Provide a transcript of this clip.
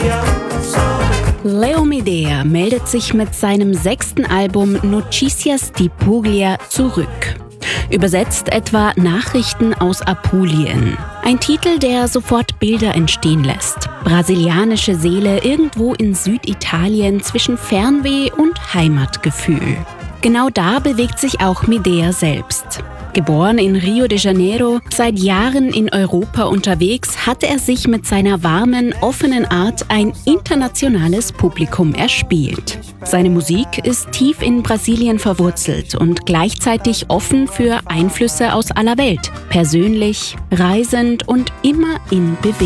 Leo Medea meldet sich mit seinem 6. Album Noticias di Puglia zurück. Übersetzt etwa Nachrichten aus Apulien. Ein Titel, der sofort Bilder entstehen lässt. Brasilianische Seele irgendwo in Süditalien zwischen Fernweh und Heimatgefühl. Genau da bewegt sich auch Medea selbst. Geboren in Rio de Janeiro, seit Jahren in Europa unterwegs, hatte er sich mit seiner warmen, offenen Art ein internationales Publikum erspielt. Seine Musik ist tief in Brasilien verwurzelt und gleichzeitig offen für Einflüsse aus aller Welt. Persönlich, reisend und immer in Bewegung.